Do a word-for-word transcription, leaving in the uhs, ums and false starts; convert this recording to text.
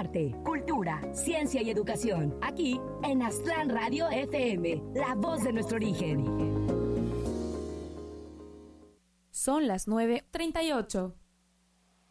arte, cultura, ciencia y educación. Aquí en Aztlán Radio F M, la voz de nuestro origen. Son las nueve treinta y ocho.